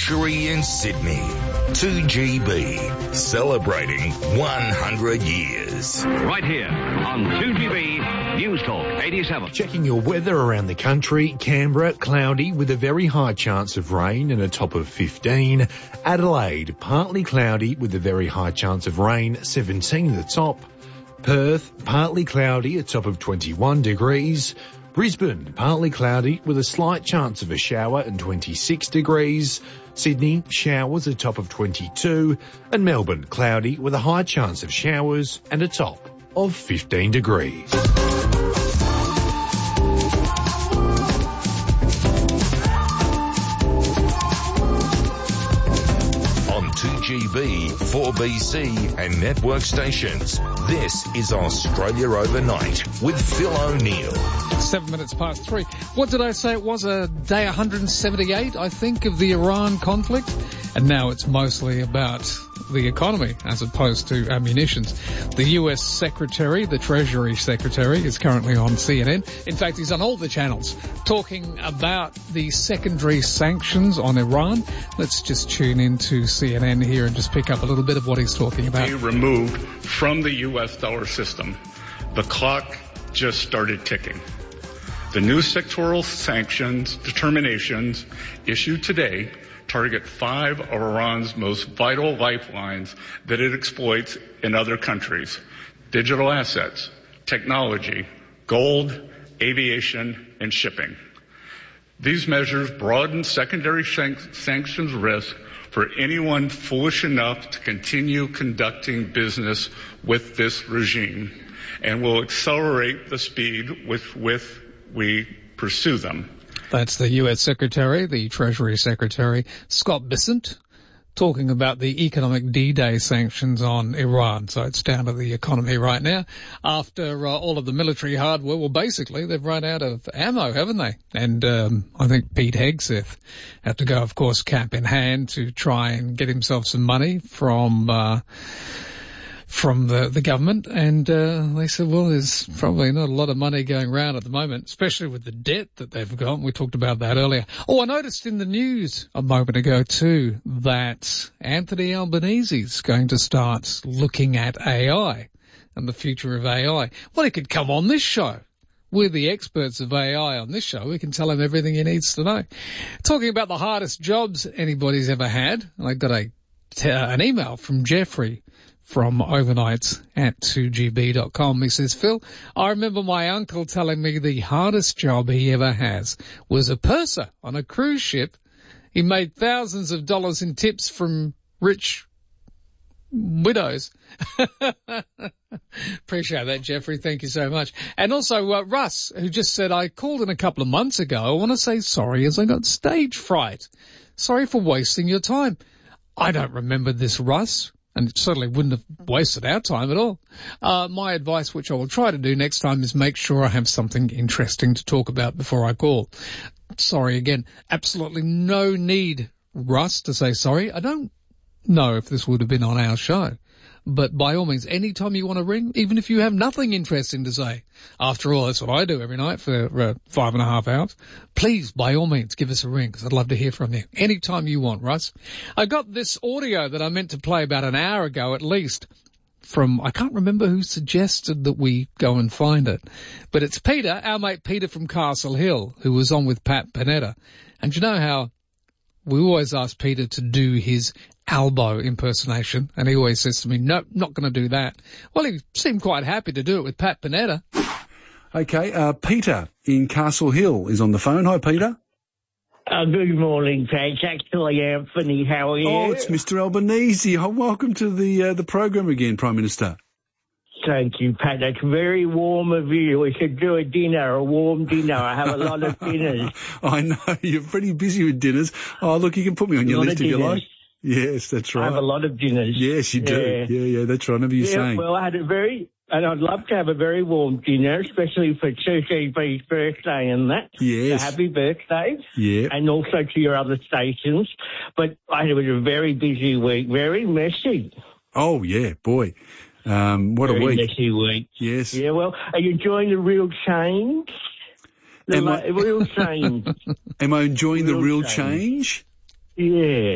Luxury in Sydney. 2GB, celebrating 100 years. Right here on 2GB News Talk 87. Checking your weather around the country. Canberra, cloudy with a very high chance of rain and a top of 15. Adelaide, partly cloudy with a very high chance of rain, 17 at the top. Perth, partly cloudy, a top of 21 degrees. Brisbane, partly cloudy with a slight chance of a shower and 26 degrees. Sydney, showers, a top of 22. And Melbourne, cloudy with a high chance of showers and a top of 15 degrees. On 2GB, 4BC and network stations, this is Australia Overnight with Phil O'Neill. 7 minutes past 3. What did I say? It was a day 178, I think, of the Iran conflict. And now it's mostly about the economy as opposed to ammunitions. The US Secretary, the Treasury Secretary, is currently on CNN. In fact, he's on all the channels talking about the secondary sanctions on Iran. Let's just tune into CNN here and just pick up a little bit of what he's talking about. Removed from the US dollar system, the clock just started ticking. The new sectoral sanctions determinations issued today target 5 of Iran's most vital lifelines that it exploits in other countries: digital assets, technology, gold, aviation, and shipping. These measures broaden secondary sanctions risk for anyone foolish enough to continue conducting business with this regime, and will accelerate the speed with which we pursue them. That's the US Secretary, the Treasury Secretary, Scott Bessent, talking about the economic D-Day sanctions on Iran. So it's down to the economy right now. After all of the military hardware, well, basically, they've run out of ammo, haven't they? And I think Pete Hegseth had to go, of course, cap in hand to try and get himself some money from the government, and they said, well, there's probably not a lot of money going around at the moment, especially with the debt that they've got. We talked about that earlier. Oh, I noticed in the news a moment ago too that Anthony Albanese is going to start looking at AI and the future of AI. Well, he could come on this show. We're the experts of AI on this show. We can tell him everything he needs to know. Talking about the hardest jobs anybody's ever had, I got an email from Jeffrey from overnights at 2gb.com. He says, Phil, I remember my uncle telling me the hardest job he ever has was a purser on a cruise ship. He made thousands of dollars in tips from rich widows. Appreciate that, Jeffrey. Thank you so much. And also Russ, who just said, I called in a couple of months ago. I want to say sorry as I got stage fright. Sorry for wasting your time. I don't remember this, Russ. And it certainly wouldn't have wasted our time at all. My advice, which I will try to do next time, is make sure I have something interesting to talk about before I call. Sorry again. Absolutely no need, Russ, to say sorry. I don't know if this would have been on our show. But by all means, any time you want to ring, even if you have nothing interesting to say. After all, that's what I do every night for 5.5 hours. Please, by all means, give us a ring, because I'd love to hear from you. Anytime you want, Russ. I got this audio that I meant to play about an hour ago at least from, I can't remember who suggested that we go and find it. But it's Peter, our mate Peter from Castle Hill, who was on with Pat Panetta. And you know how we always ask Peter to do his Albo impersonation, and he always says to me, no, not going to do that. Well, he seemed quite happy to do it with Pat Panetta. Okay, Peter in Castle Hill is on the phone. Hi, Peter. Good morning, Pat. It's actually Anthony. How are you? Oh, it's Mr. Albanese. Oh, welcome to the program again, Prime Minister. Thank you, Pat. That's very warm of you. We should do a warm dinner. I have a lot of dinners. I know, you're pretty busy with dinners. Oh, look, you can put me on your list if you like. Yes, that's right. I have a lot of dinners. Yes, you do. Yeah, that's right. I remember you saying. Well, and I'd love to have a very warm dinner, especially for 2GB's birthday and that. Yes. So happy birthday. Yeah. And also to your other stations. But it was a very busy week, very messy. Oh, yeah, boy. What very a week. Messy week. Yes. Yeah, well, are you enjoying the real change? Real change. Am I enjoying the real change? Yeah.